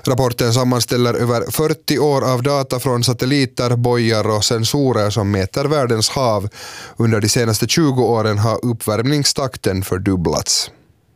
Rapporten sammanställer över 40 år av data från satelliter, bojar och sensorer som mäter världens hav. Under de senaste 20 åren har uppvärmningstakten fördubblats.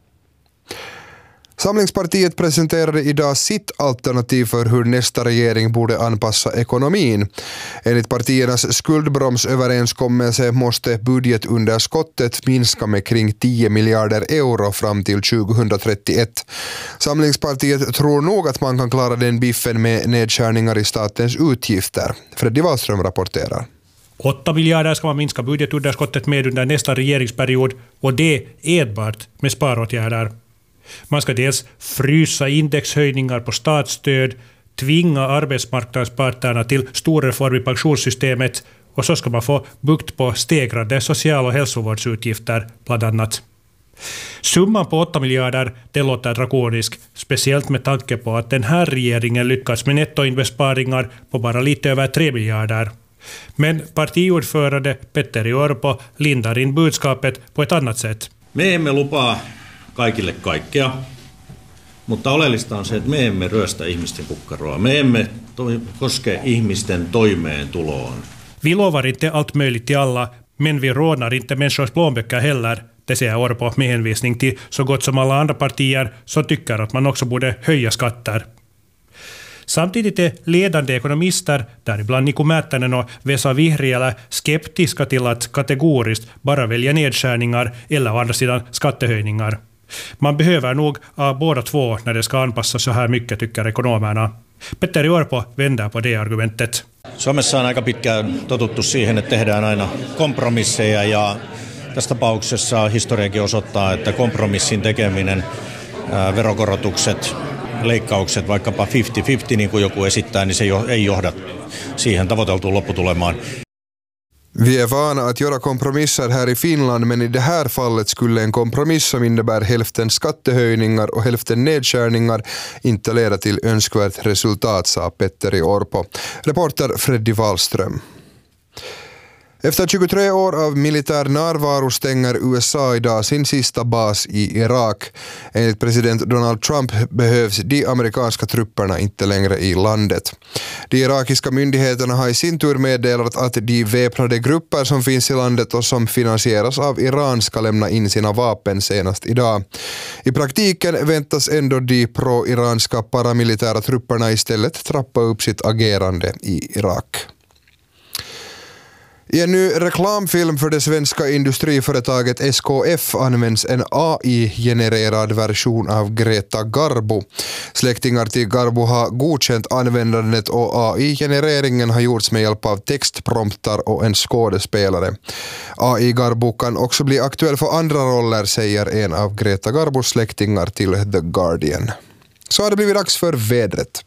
Samlingspartiet presenterade idag sitt alternativ för hur nästa regering borde anpassa ekonomin. Enligt partiernas skuldbromsöverenskommelse måste budgetunderskottet minska med kring 10 miljarder euro fram till 2031. Samlingspartiet tror nog att man kan klara den biffen med nedskärningar i statens utgifter. Freddy Wallström rapporterar. 8 miljarder ska man minska budgetunderskottet med under nästa regeringsperiod, och det enbart med sparåtgärder. Man ska dels frysa indexhöjningar på statsstöd, tvinga arbetsmarknadsparterna till stor reform i pensionssystemet, och så ska man få bukt på stegrande social- och hälsovårdsutgifter bland annat. Summan på 8 miljarder, det låter drakonisk, speciellt med tanke på att den här regeringen lyckats med nettoinbesparingar på bara lite över 3 miljarder. Men partiordförande Petteri Orpo lindar in budskapet på ett annat sätt. Me emme lupaa kaikille kaikkea, mutta oleellista on se, että me emme ryöstä ihmisten kukkaroa. Me emme koske ihmisten toimeentuloon. Vi lovar inte allt möjligt till alla, men vi rånar inte människors plånböcker heller. Det säger Orpo med hänvisning till så gott som alla andra partier som tycker att man också borde höja skatter. Samtidigt är ledande ekonomister, däribland Niko Määttänen och Vesa Vihriälä, skeptiska till att kategoriskt bara välja nedskärningar eller å andra sidan skattehöjningar. Man behöver nog båda två när det ska anpassa så här mycket, tycker ekonomerna. Petteri Orpo vänder på det argumentet. Suomessa on aika pitkään totuttu siihen, että tehdään aina kompromisseja, ja tässä tapauksessa historiakin osoittaa, että kompromissin tekeminen, verokorotukset, leikkaukset, vaikkapa 50-50, niin kuin joku esittää, niin se ei johda siihen tavoiteltuun lopputulemaan. Vi är vana att göra kompromisser här i Finland, men i det här fallet skulle en kompromiss som innebär hälften skattehöjningar och hälften nedskärningar inte leda till önskvärt resultat, sa Petteri Orpo. Reporter Freddy Wallström. Efter 23 år av militär närvaro stänger USA idag sin sista bas i Irak. Enligt president Donald Trump behövs de amerikanska trupperna inte längre i landet. De irakiska myndigheterna har i sin tur meddelat att de väpnade grupper som finns i landet och som finansieras av Iran ska lämna in sina vapen senast idag. I praktiken väntas ändå de pro-iranska paramilitära trupperna istället trappa upp sitt agerande i Irak. I en ny reklamfilm för det svenska industriföretaget SKF används en AI-genererad version av Greta Garbo. Släktingar till Garbo har godkänt användandet, och AI-genereringen har gjorts med hjälp av textpromptar och en skådespelare. AI Garbo kan också bli aktuell för andra roller, säger en av Greta Garbos släktingar till The Guardian. Så har det blivit dags för vädret.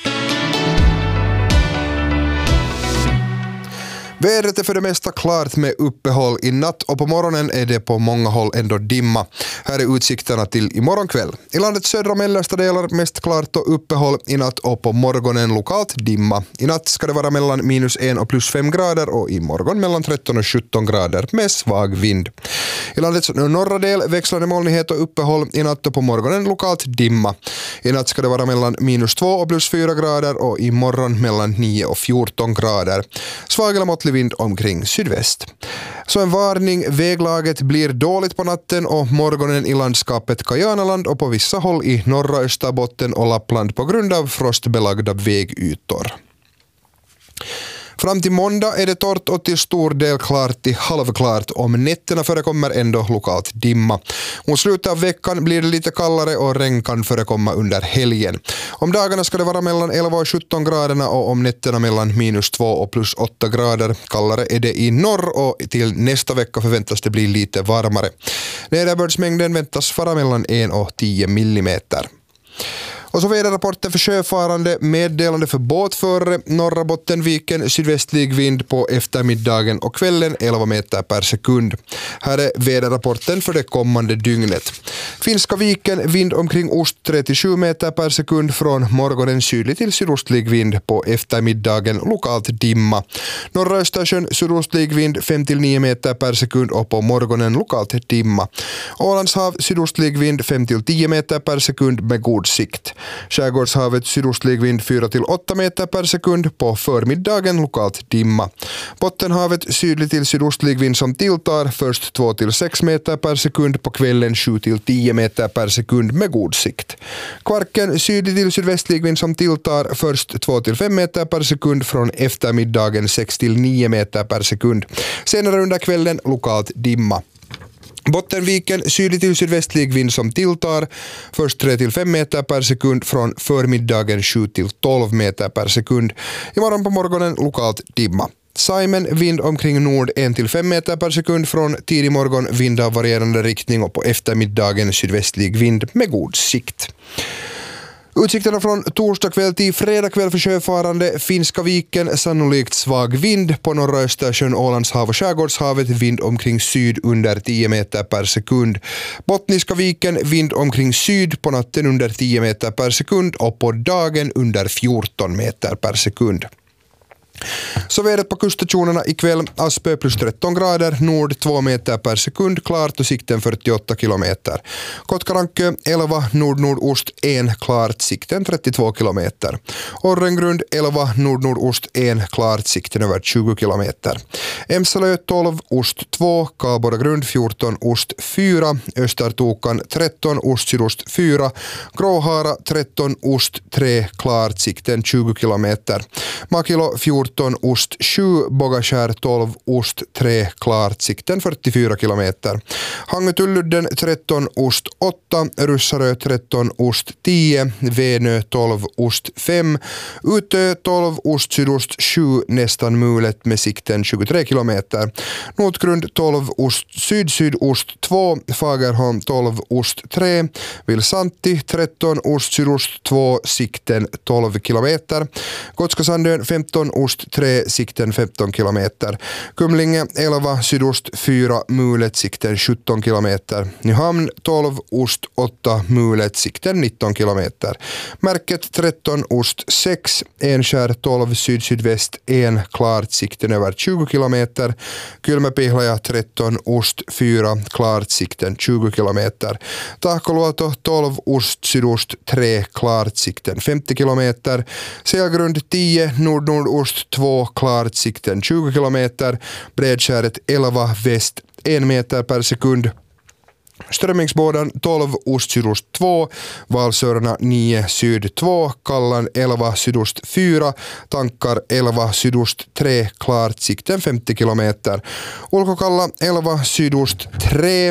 Vädret är för det mesta klart med uppehåll i natt, och på morgonen är det på många håll ändå dimma. Här är utsikterna till imorgon kväll. I landets södra och mellersta delar mest klart och uppehåll i natt, och på morgonen lokalt dimma. I natt ska det vara mellan -1 och +5 grader, och i morgon mellan 13 och 17 grader med svag vind. I landets norra del växlande molnighet och uppehåll i natt, och på morgonen lokalt dimma. I natt ska det vara mellan -2 och +4 grader, och i morgon mellan 9 och 14 grader. Svag eller måttlig vind omkring sydväst. Så en varning, väglaget blir dåligt på natten och morgonen i landskapet Kajanaland och på vissa håll i norra Österbotten och Lappland på grund av frostbelagda vägytor. Fram till måndag är det torrt och till stor del klart till halvklart. Om nätterna förekommer ändå lokalt dimma. Mot slutet av veckan blir det lite kallare och regn kan förekomma under helgen. Om dagarna ska det vara mellan 11 och 17 graderna, och om nätterna mellan -2 och +8 grader. Kallare är det i norr, och till nästa vecka förväntas det bli lite varmare. Nederbördsmängden väntas vara mellan 1 och 10 millimeter. Och så väderrapporten för sjöfarande, meddelande för båtförare, norra Bottenviken, sydvästlig vind på eftermiddagen och kvällen 11 meter per sekund. Här är väderrapporten för det kommande dygnet. Finska viken, vind omkring ost 3-7 meter per sekund, från morgonen sydlig till sydostlig vind, på eftermiddagen lokalt dimma. Norra Östersjön, sydostlig vind 5-9 meter per sekund, och på morgonen lokalt dimma. Ålandshav, sydostlig vind 5-10 meter per sekund med god sikt. Skärgårdshavet sydostlig vind 4-8 meter per sekund, på förmiddagen lokalt dimma. Bottenhavet sydlig till sydostlig vind som tilltar, först 2-6 meter per sekund, på kvällen 7-10 meter per sekund med god sikt. Kvarken sydlig till sydvästlig vind som tilltar, först 2-5 meter per sekund, från eftermiddagen 6-9 meter per sekund. Senare under kvällen lokalt dimma. Bottenviken sydlig till sydvästlig vind som tilltar, först 3-5 meter per sekund, från förmiddagen 7-12 meter per sekund. Imorgon på morgonen lokalt dimma. Saimen vind omkring nord 1-5 meter per sekund, från tidig morgon vind av varierande riktning och på eftermiddagen sydvästlig vind med god sikt. Utsikterna från torsdag kväll till fredag kväll för sjöfarande: Finska viken sannolikt svag vind, på norra Östersjön, Ålandshav och Skärgårdshavet vind omkring syd under 10 meter per sekund. Bottniska viken vind omkring syd, på natten under 10 meter per sekund och på dagen under 14 meter per sekund. Så vädret på kuststationerna ikväll: Aspö plus 13 grader, nord 2 meter per sekund, klart och sikten 48 kilometer. Kotkarankö 11, nord-nordost 1, klart, sikten 32 kilometer. Orrengrund 11, nord-nordost 1, klart, sikten över 20 kilometer. Emsalö 12, ost 2, Kalborgrund 14, ost 4, Östertokan 13, ost-sydost 4, Gråhara 13, ost 3, klart, sikten 20 kilometer. Makilo 14, ost 7, Bogaskär 12, ost 3, klart, sikten 44 kilometer. Hangötulludden 13, ost 8, Ryssarö 13, ost 10, Venö 12, ost 5, Utö 12, ost sydost 7, nästan mulet med sikten 23 kilometer. Notgrund 12, ost syd-sydost 2, Fagerholm 12, ost 3, Vilsanti 13, ost sydost 2, sikten 12 kilometer. Gotskasandön 15, ost 3, sikten 15 kilometer. Kumlinge 11, sydost 4, mulet, sikten 17 kilometer. Nyhamn 12, ost 8, mulet, sikten 19 kilometer. Märket 13, ost 6, Enskär 12, syd-sydväst 1, klart, sikten över 20 kilometer. Kylmäpihlaja 13, ost 4, klart, sikten 20 kilometer. Tahkoluoto 12, ost sydost 3, klart, sikten 50 kilometer. Selgrund 10, nord-nordost 2, klart, sikten 20 kilometer. Bredskäret 11, väst 1 meter per sekund. Strömmingsbådan 12, ost-sydost 2, Valsörarna 9, syd 2, Kallan 11, sydost 4, Tankar 11, sydost 3, klart, sikten 50 kilometer. Ulkokalla 11, sydost 3,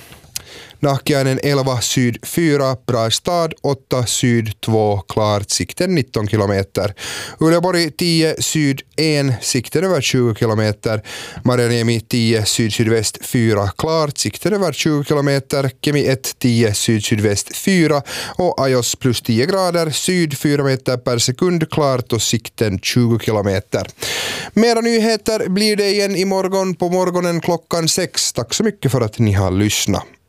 Nahkiainen 11, syd 4, Brastad 8, syd 2, klart, sikten 19 kilometer. Uleåborg 10, syd 1, sikten över 20 kilometer. Marjaniemi 10, syd-sydväst 4, klart, sikten över 20 kilometer. Kemi 1, 10, syd-sydväst 4 och Ajos plus 10 grader, syd 4 meter per sekund, klart och sikten 20 kilometer. Mera nyheter blir det igen imorgon på morgonen klockan 6. Tack så mycket för att ni har lyssnat.